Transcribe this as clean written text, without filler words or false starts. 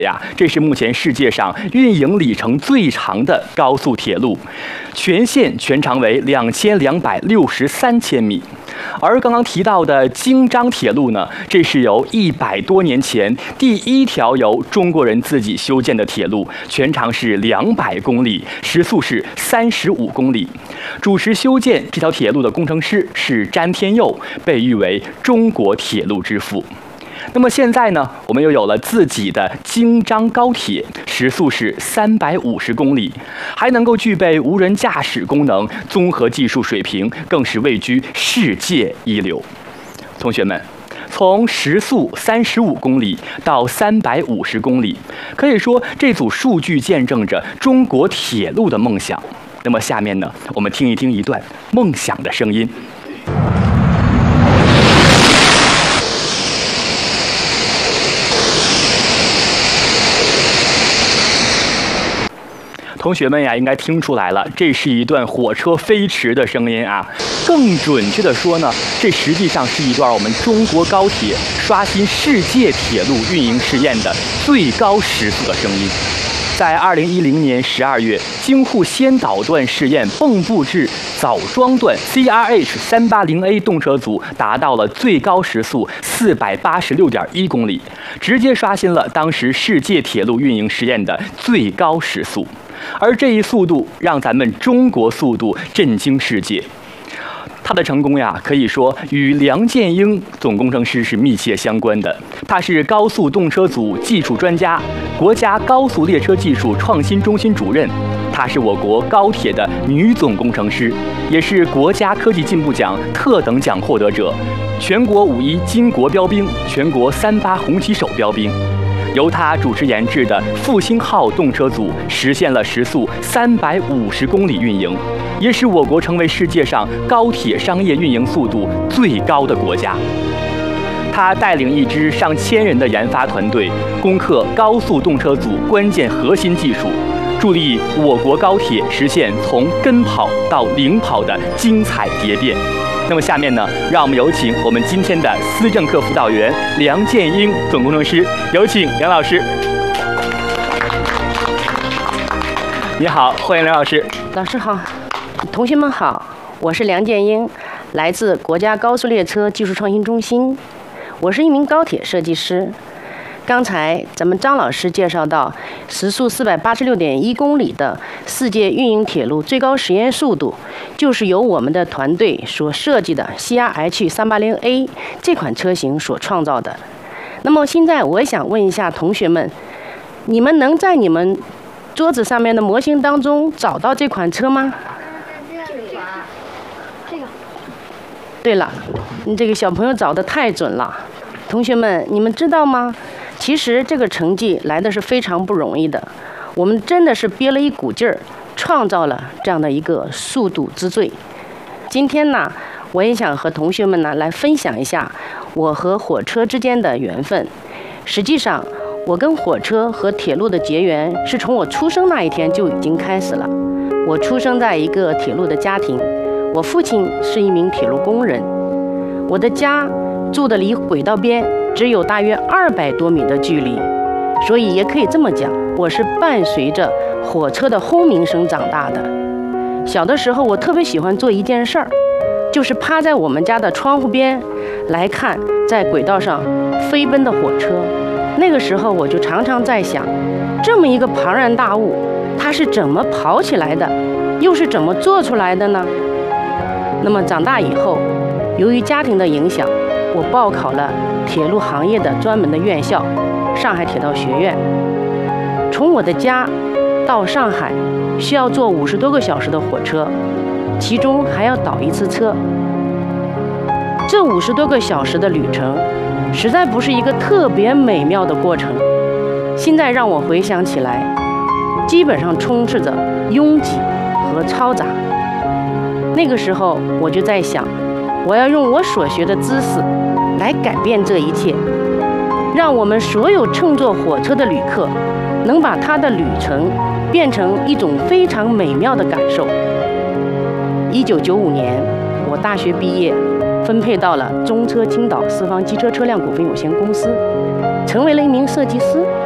这是目前世界上运营里程最长的高速铁路，全线全长为2263千米。而刚刚提到的京张铁路呢，这是由100多年前第一条由中国人自己修建的铁路，全长是200公里，时速是35公里。主持修建这条铁路的工程师是詹天佑，被誉为中国铁路之父。那么现在呢，我们又有了自己的京张高铁，时速是350公里，还能够具备无人驾驶功能，综合技术水平更是位居世界一流。同学们，从时速35公里到350公里，可以说这组数据见证着中国铁路的梦想。那么下面呢，我们听一听一段梦想的声音。同学们呀，应该听出来了，这是一段火车飞驰的声音啊。更准确的说呢，这实际上是一段我们中国高铁刷新世界铁路运营试验的最高时速的声音。在2010年12月，京沪先导段试验蚌埠至枣庄段 CRH380A 动车组达到了最高时速486.1公里，直接刷新了当时世界铁路运营实验的最高时速。而这一速度让咱们中国速度震惊世界。它的成功呀，可以说与梁建英总工程师是密切相关的。他是高速动车组技术专家，国家高速列车技术创新中心主任。她是我国高铁的女总工程师，也是国家科技进步奖特等奖获得者，全国5.1金国标兵，全国3.8红旗手标兵。由他主持研制的复兴号动车组实现了时速350公里运营，也使我国成为世界上高铁商业运营速度最高的国家。他带领一支上千人的研发团队，攻克高速动车组关键核心技术，助力我国高铁实现从跟跑到领跑的精彩蝶变。那么下面呢，让我们有请我们今天的思政课辅导员梁建英总工程师，有请梁老师。你好，欢迎梁老师。 老师好，同学们好，我是梁建英，来自国家高速列车技术创新中心，我是一名高铁设计师。刚才咱们张老师介绍到，时速486.1公里的世界运营铁路最高实验速度，就是由我们的团队所设计的 CRH380A 这款车型所创造的。那么现在我想问一下同学们，你们能在你们桌子上面的模型当中找到这款车吗？对了，你这个小朋友找得太准了。同学们，你们知道吗？其实这个成绩来的是非常不容易的，我们真的是憋了一股劲儿，创造了这样的一个速度之最。今天呢，我也想和同学们呢来分享一下我和火车之间的缘分。实际上，我跟火车和铁路的结缘是从我出生那一天就已经开始了。我出生在一个铁路的家庭，我父亲是一名铁路工人，我的家住的离轨道边只有大约200多米的距离，所以也可以这么讲，我是伴随着火车的轰鸣声长大的。小的时候，我特别喜欢做一件事儿，就是趴在我们家的窗户边来看在轨道上飞奔的火车。那个时候我就常常在想，这么一个庞然大物，它是怎么跑起来的，又是怎么做出来的呢？那么长大以后，由于家庭的影响，我报考了铁路行业的专门的院校——上海铁道学院。从我的家到上海需要坐50多个小时的火车，其中还要倒一次车。这50多个小时的旅程，实在不是一个特别美妙的过程。现在让我回想起来，基本上充斥着拥挤和嘈杂。那个时候我就在想，我要用我所学的知识来改变这一切，让我们所有乘坐火车的旅客能把他的旅程变成一种非常美妙的感受。1995年，我大学毕业，分配到了中车青岛四方机车车辆股份有限公司，成为了一名设计师。